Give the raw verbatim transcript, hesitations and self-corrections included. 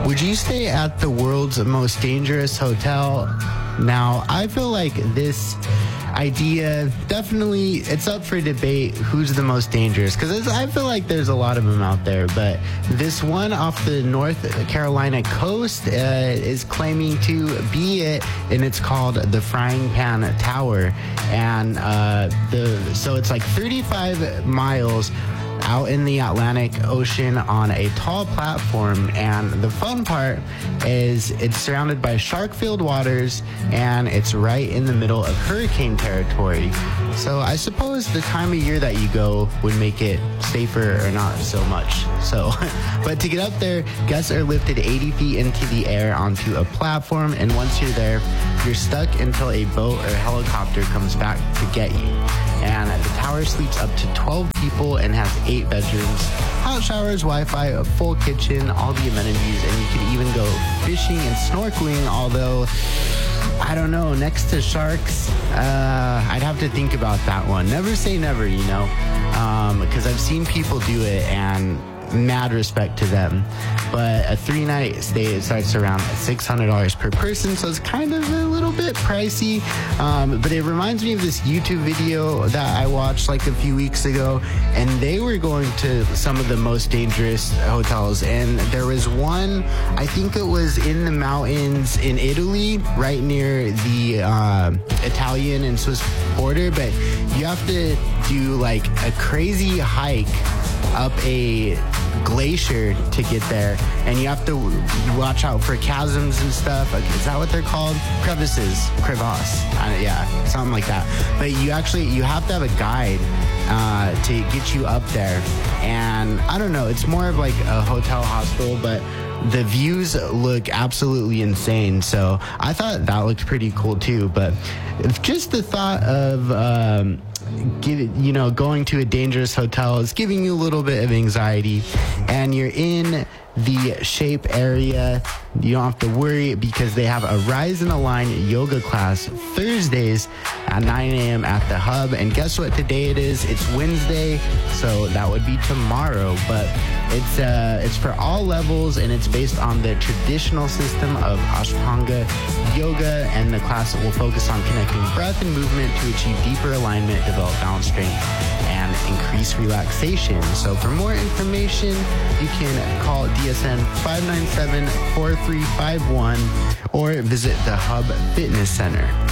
Would you stay at the world's most dangerous hotel? Now, I feel like this idea, definitely, it's up for debate who's the most dangerous, because I feel like there's a lot of them out there, but this one off the North Carolina coast uh, is claiming to be it, and it's called the Frying Pan Tower, and uh, the so it's like thirty-five miles out in the Atlantic Ocean on a tall platform, and the fun part is it's surrounded by shark-filled waters, and it's right in the middle of hurricane territory. So I suppose the time of year that you go would make it safer or not so much. So, but to get up there, guests are lifted eighty feet into the air onto a platform, and once you're there, you're stuck until a boat or helicopter comes back to get you. And the tower sleeps up to twelve people and has eight bedrooms, hot showers, Wi-Fi, a full kitchen, all the amenities, and you can even go fishing and snorkeling, although, I don't know, next to sharks, uh, I'd have to think about that one. Never say never, you know, because um, I've seen people do it, and mad respect to them. But a three-night stay, it starts around six hundred dollars per person, so it's kind of a little bit pricey. Um, but it reminds me of this YouTube video that I watched like a few weeks ago, and they were going to some of the most dangerous hotels, and there was one, I think it was in the mountains in Italy, right near the uh, Italian and Swiss border, but you have to do like a crazy hike up a glacier to get there, and you have to watch out for chasms and stuff. Is that what they're called? Crevices, crevasse, uh, yeah, something like that. But you actually, you have to have a guide uh, to get you up there, and I don't know, it's more of like a hotel hostel, but the views look absolutely insane. So I thought that looked pretty cool too. But just the thought of um, Give, you know, going to a dangerous hotel is giving you a little bit of anxiety, and you're in the Shape area. You don't have to worry because they have a Rise and Align yoga class Thursdays at nine a.m. at the Hub. And guess what today it is? It's Wednesday, so that would be tomorrow. But it's uh, it's for all levels, and it's based on the traditional system of Ashtanga yoga, and the class will focus on connecting breath and movement to achieve deeper alignment, develop balance, strength, and increase relaxation. So for more information, you can call D S N five nine seven, four three five one or visit the Hub Fitness Center.